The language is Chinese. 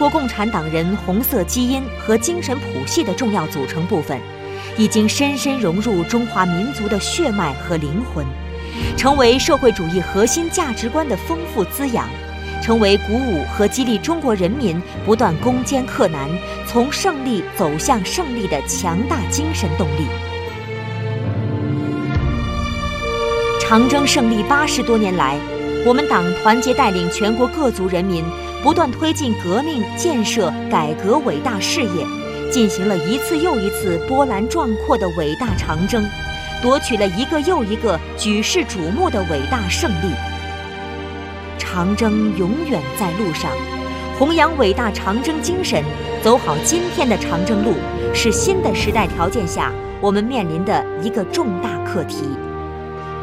共产党人红色基因和精神谱系的重要组成部分，已经深深融入中华民族的血脉和灵魂，成为社会主义核心价值观的丰富滋养，成为鼓舞和激励中国人民不断攻坚克难，从胜利走向胜利的强大精神动力。长征胜利80多年来，我们党团结带领全国各族人民，不断推进革命、建设、改革伟大事业，进行了一次又一次波澜壮阔的伟大长征，夺取了一个又一个举世瞩目的伟大胜利。长征永远在路上，弘扬伟大长征精神，走好今天的长征路，是新的时代条件下我们面临的一个重大课题。